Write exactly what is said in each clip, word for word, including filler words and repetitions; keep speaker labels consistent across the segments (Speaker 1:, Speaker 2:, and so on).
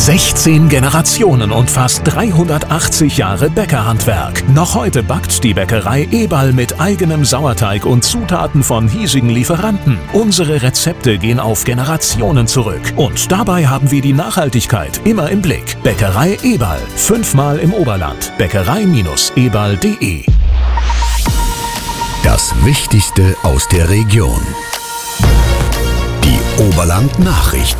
Speaker 1: sechzehn Generationen und fast dreihundertachtzig Jahre Bäckerhandwerk. Noch heute backt die Bäckerei Eberl mit eigenem Sauerteig und Zutaten von hiesigen Lieferanten. Unsere Rezepte gehen auf Generationen zurück. Und dabei haben wir die Nachhaltigkeit immer im Blick. Bäckerei Eberl. Fünfmal im Oberland. Bäckerei eberl punkt de.
Speaker 2: Das Wichtigste aus der Region. Die Oberland-Nachrichten.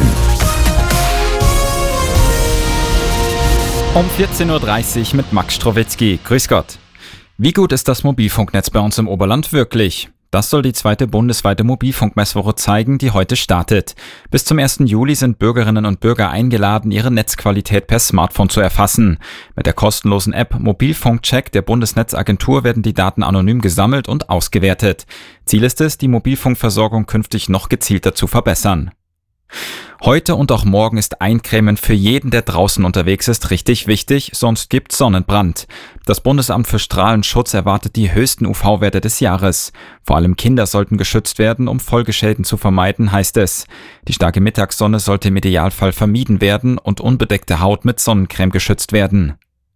Speaker 3: Um vierzehn Uhr dreißig mit Max Strowitzki. Grüß Gott. Wie gut ist das Mobilfunknetz bei uns im Oberland wirklich? Das soll die zweite bundesweite Mobilfunkmesswoche zeigen, die heute startet. Bis zum ersten Juli sind Bürgerinnen und Bürger eingeladen, ihre Netzqualität per Smartphone zu erfassen. Mit der kostenlosen App Mobilfunkcheck der Bundesnetzagentur werden die Daten anonym gesammelt und ausgewertet. Ziel ist es, die Mobilfunkversorgung künftig noch gezielter zu verbessern. Heute und auch morgen ist Eincremen für jeden, der draußen unterwegs ist, richtig wichtig, sonst gibt's Sonnenbrand. Das Bundesamt für Strahlenschutz erwartet die höchsten U V-Werte des Jahres. Vor allem Kinder sollten geschützt werden, um Folgeschäden zu vermeiden, heißt es. Die starke Mittagssonne sollte im Idealfall vermieden werden und unbedeckte Haut mit Sonnencreme geschützt werden.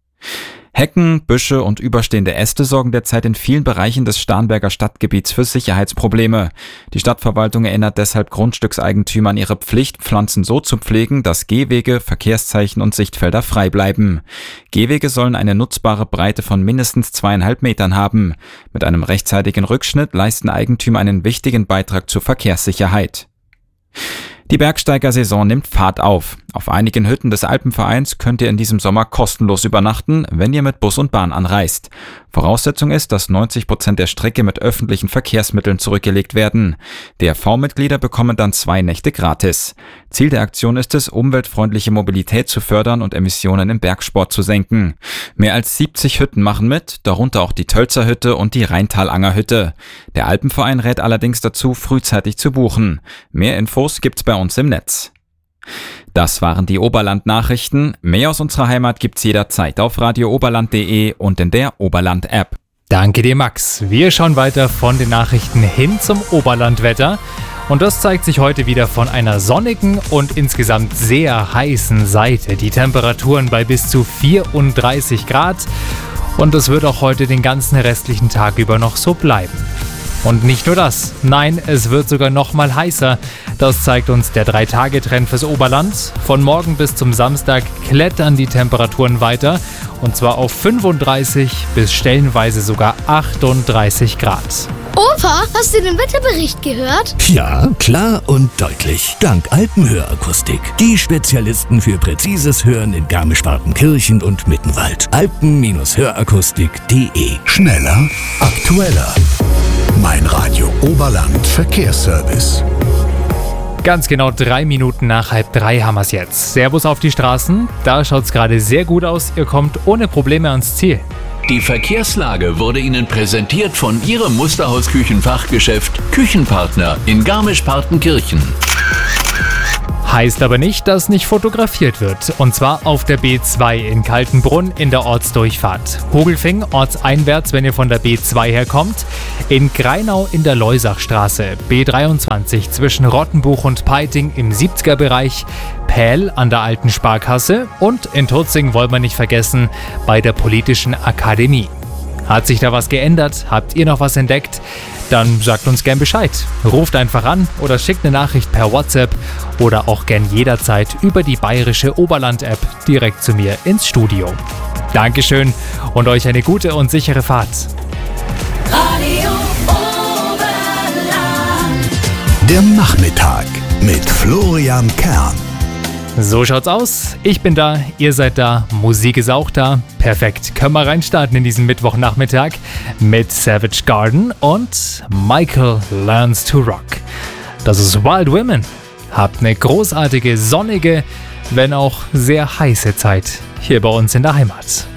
Speaker 3: Hecken, Büsche und überstehende Äste sorgen derzeit in vielen Bereichen des Starnberger Stadtgebiets für Sicherheitsprobleme. Die Stadtverwaltung erinnert deshalb Grundstückseigentümer an ihre Pflicht, Pflanzen so zu pflegen, dass Gehwege, Verkehrszeichen und Sichtfelder frei bleiben. Gehwege sollen eine nutzbare Breite von mindestens zweieinhalb Metern haben. Mit einem rechtzeitigen Rückschnitt leisten Eigentümer einen wichtigen Beitrag zur Verkehrssicherheit. Die Bergsteigersaison nimmt Fahrt auf. Auf einigen Hütten des Alpenvereins könnt ihr in diesem Sommer kostenlos übernachten, wenn ihr mit Bus und Bahn anreist. Voraussetzung ist, dass neunzig Prozent der Strecke mit öffentlichen Verkehrsmitteln zurückgelegt werden. D R V-Mitglieder bekommen dann zwei Nächte gratis. Ziel der Aktion ist es, umweltfreundliche Mobilität zu fördern und Emissionen im Bergsport zu senken. Mehr als siebzig Hütten machen mit, darunter auch die Tölzer Hütte und die Rheintalanger Hütte. Der Alpenverein rät allerdings dazu, frühzeitig zu buchen. Mehr Infos gibt's bei uns im Netz. Das waren die Oberland-Nachrichten. Mehr aus unserer Heimat gibt's jederzeit auf radio oberland punkt de und in der Oberland-App.
Speaker 4: Danke dir, Max. Wir schauen weiter von den Nachrichten hin zum Oberlandwetter. Und das zeigt sich heute wieder von einer sonnigen und insgesamt sehr heißen Seite. Die Temperaturen bei bis zu vierunddreißig Grad. Und es wird auch heute den ganzen restlichen Tag über noch so bleiben. Und nicht nur das, nein, es wird sogar noch mal heißer. Das zeigt uns der drei Tage Trend fürs Oberland. Von morgen bis zum Samstag klettern die Temperaturen weiter. Und zwar auf fünfunddreißig bis stellenweise sogar achtunddreißig Grad.
Speaker 5: Opa, hast du den Wetterbericht gehört?
Speaker 2: Ja, klar und deutlich. Dank Alpenhörakustik. Die Spezialisten für präzises Hören in Garmisch-Partenkirchen und Mittenwald. alpen hörakustik punkt de. Schneller, aktueller. Mein Radio Oberland Verkehrsservice.
Speaker 4: Ganz genau drei Minuten nach halb drei haben wir es jetzt. Servus auf die Straßen. Da schaut es gerade sehr gut aus. Ihr kommt ohne Probleme ans Ziel.
Speaker 6: Die Verkehrslage wurde Ihnen präsentiert von Ihrem Musterhausküchenfachgeschäft Küchenpartner in Garmisch-Partenkirchen.
Speaker 4: Heißt aber nicht, dass nicht fotografiert wird. Und zwar auf der B zwei in Kaltenbrunn in der Ortsdurchfahrt. Hogelfing ortseinwärts, wenn ihr von der B zwei herkommt. In Greinau in der Leusachstraße. B dreiundzwanzig zwischen Rottenbuch und Peiting im siebziger Bereich. Pähl an der alten Sparkasse. Und in Turzing wollen wir nicht vergessen, bei der Politischen Akademie. Hat sich da was geändert? Habt ihr noch was entdeckt? Dann sagt uns gern Bescheid. Ruft einfach an oder schickt eine Nachricht per WhatsApp oder auch gern jederzeit über die bayerische Oberland-App direkt zu mir ins Studio. Dankeschön und euch eine gute und sichere Fahrt.
Speaker 7: Radio Oberland.
Speaker 2: Der Nachmittag mit Florian Kern.
Speaker 4: So schaut's aus. Ich bin da, ihr seid da, Musik ist auch da. Perfekt, können wir reinstarten in diesen Mittwochnachmittag mit Savage Garden und Michael Learns to Rock. Das ist Wild Women. Habt eine großartige, sonnige, wenn auch sehr heiße Zeit hier bei uns in der Heimat.